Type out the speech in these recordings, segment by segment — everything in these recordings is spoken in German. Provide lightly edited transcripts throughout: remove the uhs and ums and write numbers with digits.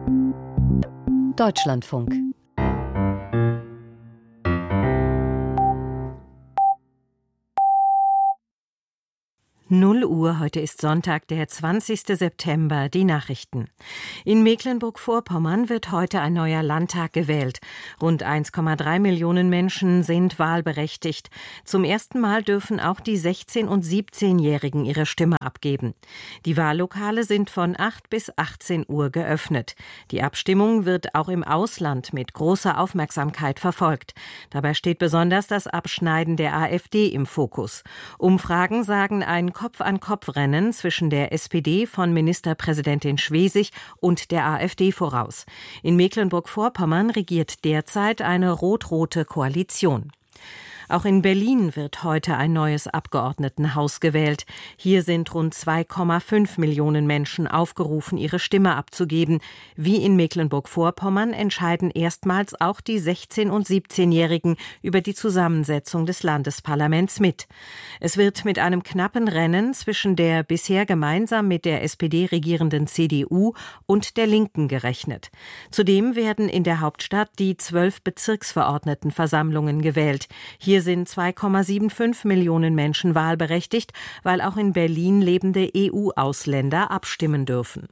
Deutschlandfunk. Null Uhr, heute ist Sonntag, der 20. September, die Nachrichten. In Mecklenburg-Vorpommern wird heute ein neuer Landtag gewählt. Rund 1,3 Millionen Menschen sind wahlberechtigt. Zum ersten Mal dürfen auch die 16- und 17-Jährigen ihre Stimme abgeben. Die Wahllokale sind von 8 bis 18 Uhr geöffnet. Die Abstimmung wird auch im Ausland mit großer Aufmerksamkeit verfolgt. Dabei steht besonders das Abschneiden der AfD im Fokus. Umfragen sagen ein Kopf-an-Kopf-Rennen zwischen der SPD von Ministerpräsidentin Schwesig und der AfD voraus. In Mecklenburg-Vorpommern regiert derzeit eine rot-rote Koalition. Auch in Berlin wird heute ein neues Abgeordnetenhaus gewählt. Hier sind rund 2,5 Millionen Menschen aufgerufen, ihre Stimme abzugeben. Wie in Mecklenburg-Vorpommern entscheiden erstmals auch die 16- und 17-Jährigen über die Zusammensetzung des Landesparlaments mit. Es wird mit einem knappen Rennen zwischen der bisher gemeinsam mit der SPD regierenden CDU und der Linken gerechnet. Zudem werden in der Hauptstadt die 12 Bezirksverordnetenversammlungen gewählt. Hier sind 2,75 Millionen Menschen wahlberechtigt, weil auch in Berlin lebende EU-Ausländer abstimmen dürfen.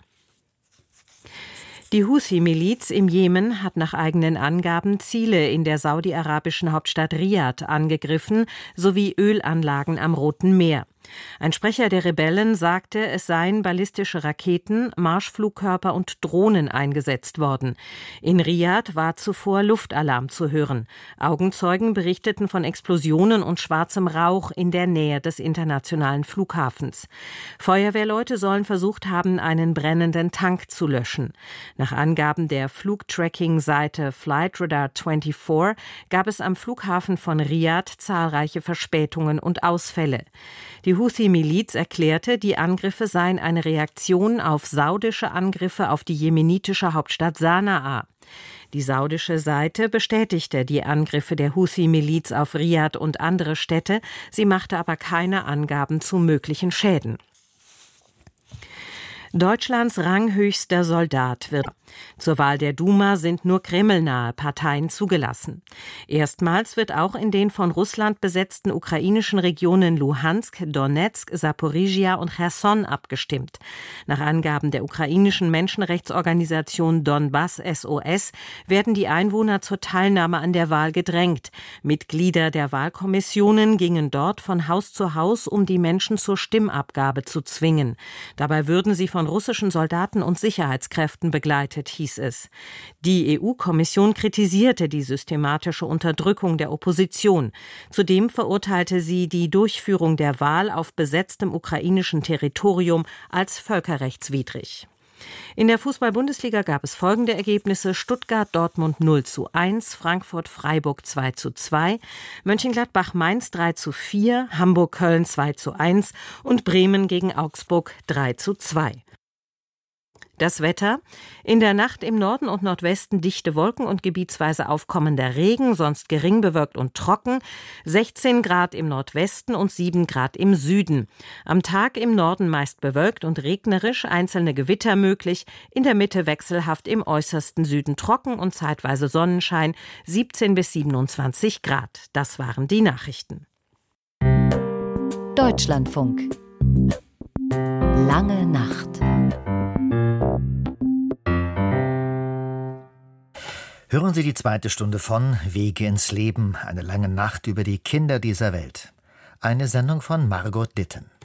Die Houthi-Miliz im Jemen hat nach eigenen Angaben Ziele in der saudi-arabischen Hauptstadt Riad angegriffen, sowie Ölanlagen am Roten Meer. Ein Sprecher der Rebellen sagte, es seien ballistische Raketen, Marschflugkörper und Drohnen eingesetzt worden. In Riad war zuvor Luftalarm zu hören. Augenzeugen berichteten von Explosionen und schwarzem Rauch in der Nähe des internationalen Flughafens. Feuerwehrleute sollen versucht haben, einen brennenden Tank zu löschen. Nach Angaben der Flugtracking-Seite Flightradar24 gab es am Flughafen von Riad zahlreiche Verspätungen und Ausfälle. Die Houthi-Miliz erklärte, die Angriffe seien eine Reaktion auf saudische Angriffe auf die jemenitische Hauptstadt Sanaa. Die saudische Seite bestätigte die Angriffe der Houthi-Miliz auf Riad und andere Städte, sie machte aber keine Angaben zu möglichen Schäden. Deutschlands ranghöchster Soldat wird. Zur Wahl der Duma sind nur kremlnahe Parteien zugelassen. Erstmals wird auch in den von Russland besetzten ukrainischen Regionen Luhansk, Donetsk, Saporizhia und Cherson abgestimmt. Nach Angaben der ukrainischen Menschenrechtsorganisation Donbass SOS werden die Einwohner zur Teilnahme an der Wahl gedrängt. Mitglieder der Wahlkommissionen gingen dort von Haus zu Haus, um die Menschen zur Stimmabgabe zu zwingen. Dabei würden sie von russischen Soldaten und Sicherheitskräften begleitet, hieß es. Die EU-Kommission kritisierte die systematische Unterdrückung der Opposition. Zudem verurteilte sie die Durchführung der Wahl auf besetztem ukrainischen Territorium als völkerrechtswidrig. In der Fußball-Bundesliga gab es folgende Ergebnisse: Stuttgart-Dortmund 0:1, Frankfurt-Freiburg 2:2, Mönchengladbach-Mainz 3:4, Hamburg-Köln 2:1 und Bremen gegen Augsburg 3:2. Das Wetter: In der Nacht im Norden und Nordwesten dichte Wolken und gebietsweise aufkommender Regen, sonst gering bewölkt und trocken, 16 Grad im Nordwesten und 7 Grad im Süden. Am Tag im Norden meist bewölkt und regnerisch, einzelne Gewitter möglich, in der Mitte wechselhaft, im äußersten Süden trocken und zeitweise Sonnenschein, 17 bis 27 Grad. Das waren die Nachrichten. Deutschlandfunk. Lange Nacht. Hören Sie die zweite Stunde von Wege ins Leben, eine lange Nacht über die Kinder dieser Welt. Eine Sendung von Margot Ditten.